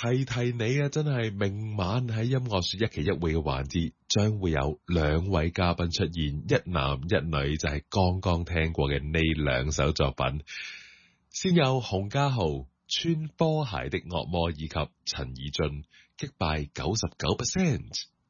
提提你啊，真係明晚喺音樂說一期一會嘅環節，將會有兩位嘉賓出現，一男一女，就係剛剛聽過嘅呢兩首作品。先有洪嘉豪穿波鞋的惡魔以及陳以俊擊敗99%。